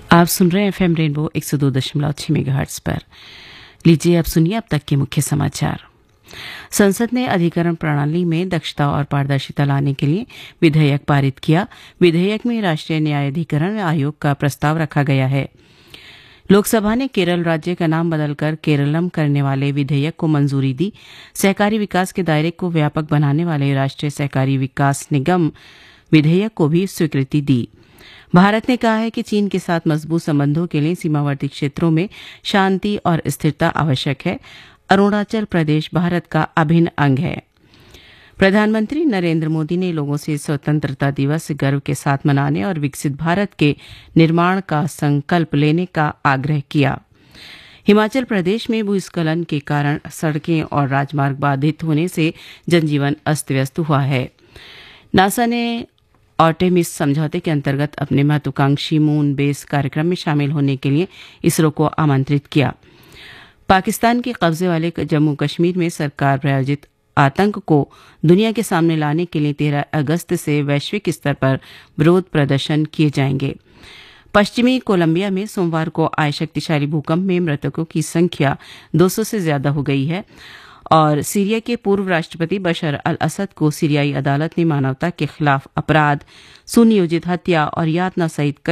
आप सुन रहे हैं एफएम रेनबो 102.6 मेगाहर्ट्ज पर। लीजिए अब सुनिए अब तक के मुख्य समाचार। संसद ने अधिकरण प्रणाली में दक्षता और पारदर्शिता लाने के लिए विधेयक पारित किया। विधेयक में राष्ट्रीय न्यायाधिकरण आयोग का प्रस्ताव रखा गया है। लोकसभा ने केरल राज्य का नाम बदलकर केरलम करने वाले विधेयक को मंजूरी दी। सहकारी विकास के दायरे को व्यापक बनाने वाले राष्ट्रीय सहकारी विकास निगम विधेयक को भी स्वीकृति दी। भारत ने कहा है कि चीन के साथ मजबूत संबंधों के लिए सीमावर्ती क्षेत्रों में शांति और स्थिरता आवश्यक है। अरुणाचल प्रदेश भारत का अभिन्न अंग है। प्रधानमंत्री नरेंद्र मोदी ने लोगों से स्वतंत्रता दिवस गर्व के साथ मनाने और विकसित भारत के निर्माण का संकल्प लेने का आग्रह किया। हिमाचल प्रदेश में भूस्खलन के कारण सड़कें और राजमार्ग बाधित होने से जनजीवन अस्त व्यस्त हुआ है। नासा ने आर्टेमिस समझौते के अंतर्गत अपने महत्वाकांक्षी मून बेस कार्यक्रम में शामिल होने के लिए इसरो को आमंत्रित किया। पाकिस्तान के कब्जे वाले जम्मू कश्मीर में सरकार प्रायोजित आतंक को दुनिया के सामने लाने के लिए 13 अगस्त से वैश्विक स्तर पर विरोध प्रदर्शन किए जाएंगे। पश्चिमी कोलंबिया में सोमवार को आए शक्तिशाली भूकंप में मृतकों की संख्या 200 से ज्यादा हो गई है और सीरिया के पूर्व राष्ट्रपति बशर अल असद को सीरियाई अदालत ने मानवता के खिलाफ अपराध, सुनियोजित हत्या और यातना सहित